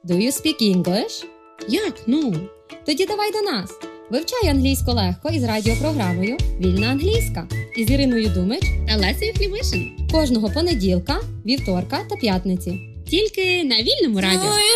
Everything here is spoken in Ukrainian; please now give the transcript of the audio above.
Do you speak English? Як? Ну? Тоді давай до нас. Вивчай англійську легко із радіопрограмою «Вільна англійська» із Іриною Думич Та Лесею Хлівишин. кожного понеділка, вівторка та п'ятниці. Тільки на Вільному радіо.